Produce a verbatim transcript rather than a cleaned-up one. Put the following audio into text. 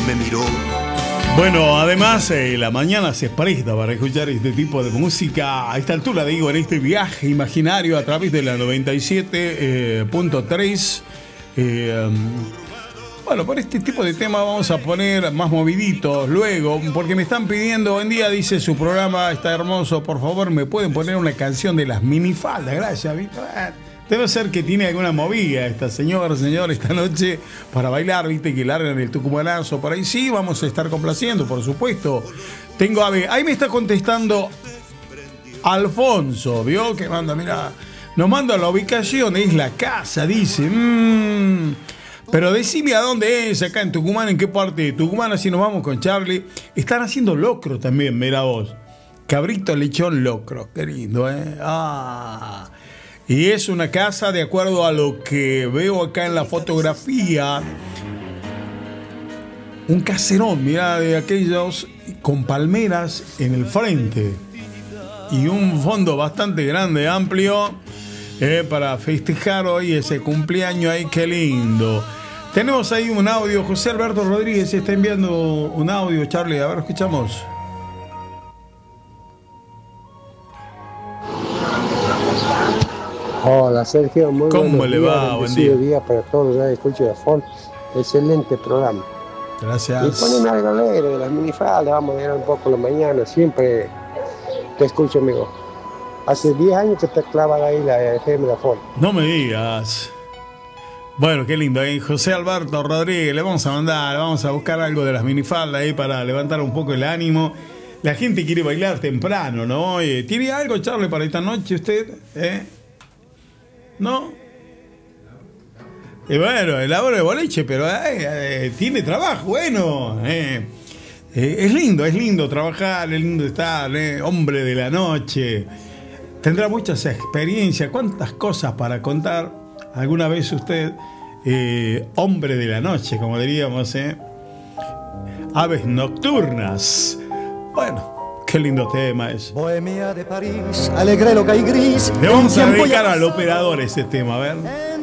me miró. Bueno, además eh, la mañana se presta para escuchar este tipo de música a esta altura, digo, en este viaje imaginario a través de la noventa y siete punto tres. Eh, um, bueno, por este tipo de tema vamos a poner más moviditos luego, porque me están pidiendo, hoy en día dice su programa está hermoso, por favor me pueden poner una canción de las minifaldas, gracias, Víctor. Debe ser que tiene alguna movida esta señora, señor, esta noche para bailar, viste, que largan el tucumanazo. Por ahí sí, vamos a estar complaciendo, por supuesto. Tengo, a ver, ahí me está contestando Alfonso, ¿vio? Que manda, mira, nos manda la ubicación, es la casa, dice. Mmm, pero decime a dónde es, acá en Tucumán, en qué parte de Tucumán, así nos vamos con Charlie. Están haciendo locro también, mira vos. Cabrito, lechón, locro, qué lindo, ¿eh? Ah... Y es una casa, de acuerdo a lo que veo acá en la fotografía, un caserón, mirá, de aquellos con palmeras en el frente y un fondo bastante grande, amplio, eh, para festejar hoy ese cumpleaños. Ahí, qué lindo. Tenemos ahí un audio, José Alberto Rodríguez está enviando un audio, Charlie, a ver, escuchamos. Hola Sergio, muy ¿Cómo le días, va? Buen día. día para todos los que escuchan de Fon. Excelente programa. Gracias. Y ponen algo alegre de las minifaldas, vamos a ir un poco la mañana, siempre te escucho, amigo. Hace diez años que te clavan ahí la F M de la Fon. No me digas. Bueno, qué lindo, ¿eh? José Alberto Rodríguez, le vamos a mandar, vamos a buscar algo de las minifaldas ahí para levantar un poco el ánimo. La gente quiere bailar temprano, ¿no? ¿Tiene algo, Charlie, para esta noche usted? ¿Eh? ¿No? Y bueno, el hora de boliche, pero eh, eh, tiene trabajo, bueno. Eh. Eh, es lindo, es lindo trabajar, es lindo estar, eh, hombre de la noche. Tendrá muchas experiencias, cuántas cosas para contar. Alguna vez usted, eh, hombre de la noche, como diríamos, eh. Aves nocturnas. Bueno. Qué lindo tema es. Bohemia de París, alegre loca y gris. Le vamos a dedicar al operador ese tema, a ver.